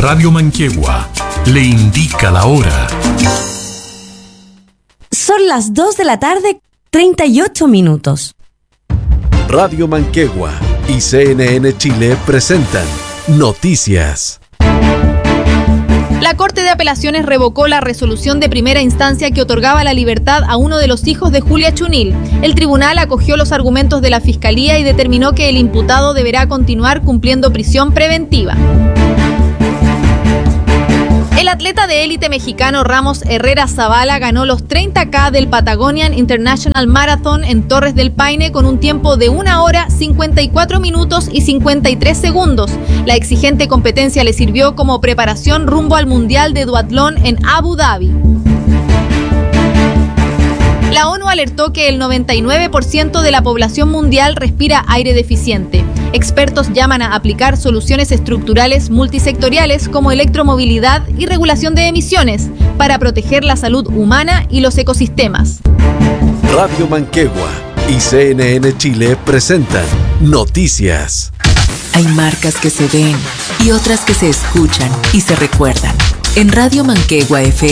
Radio Manquegua le indica la hora. Son las 2 de la tarde, 38 minutos. Radio Manquegua y CNN Chile presentan Noticias. La Corte de Apelaciones revocó la resolución de primera instancia que otorgaba la libertad a uno de los hijos de Julia Chunil. El tribunal acogió los argumentos de la Fiscalía y determinó que el imputado deberá continuar cumpliendo prisión preventiva. El atleta de élite mexicano Ramos Herrera Zavala ganó los 30K del Patagonian International Marathon en Torres del Paine con un tiempo de 1 hora, 54 minutos y 53 segundos. La exigente competencia le sirvió como preparación rumbo al Mundial de Duatlón en Abu Dhabi. La ONU alertó que el 99% de la población mundial respira aire deficiente. Expertos llaman a aplicar soluciones estructurales multisectoriales como electromovilidad y regulación de emisiones para proteger la salud humana y los ecosistemas. Radio Manquegua y CNN Chile presentan Noticias. Hay marcas que se ven y otras que se escuchan y se recuerdan. En Radio Manquegua FM